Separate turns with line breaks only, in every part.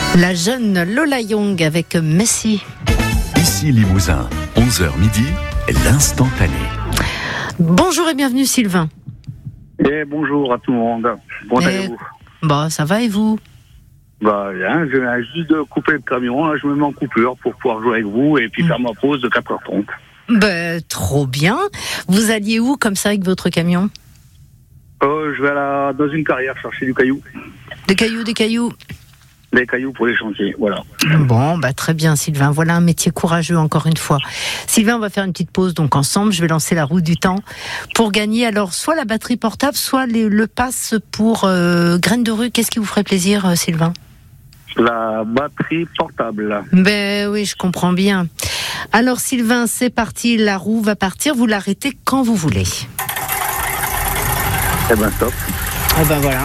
La jeune Lola Young avec Messi.
Ici Limousin, 11h midi, l'instantané.
Bonjour et bienvenue Sylvain.
Et bonjour à tout le monde. Comment allez-vous ?
Bon, ça va et vous ?
Bah bien, je viens juste de couper le camion, là je me mets en coupure pour pouvoir jouer avec vous et puis faire ma pause de 4h30.
Ben, trop bien. Vous alliez où comme ça avec votre camion ?
Je vais dans une carrière chercher du caillou.
Des cailloux.
Des cailloux pour les chantiers, voilà.
Bon, bah très bien Sylvain, voilà un métier courageux encore une fois. Sylvain, on va faire une petite pause donc ensemble, je vais lancer la roue du temps pour gagner alors soit la batterie portable, soit le pass pour Graines de Rue. Qu'est-ce qui vous ferait plaisir Sylvain ?
La batterie portable.
Ben oui, je comprends bien. Alors Sylvain, c'est parti, la roue va partir, vous l'arrêtez quand vous voulez.
Eh ben top.
Eh ben voilà.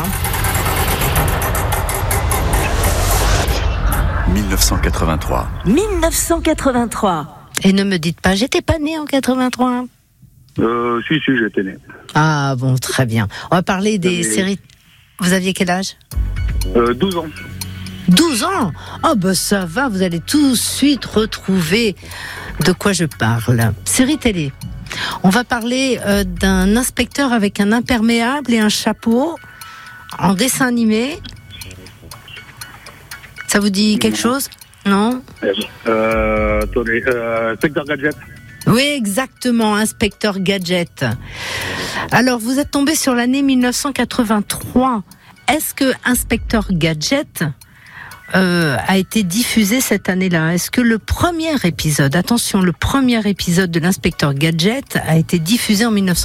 1983.
1983.
Et ne me dites pas, j'étais pas née en 83.
Si, j'étais né.
Ah bon, très bien. On va parler des séries. Vous aviez quel âge ?
12 ans.
12 ans ? Oh ben ça va, vous allez tout de suite retrouver de quoi je parle. Série télé. On va parler d'un inspecteur avec un imperméable et un chapeau en dessin animé. Ça vous dit quelque chose ? Non ?
Attendez, Inspecteur Gadget.
Oui, exactement, Inspecteur Gadget. Alors, vous êtes tombé sur l'année 1983. Est-ce que Inspecteur Gadget a été diffusé cette année-là ? Est-ce que le premier épisode de l'Inspecteur Gadget a été diffusé en 1983 ?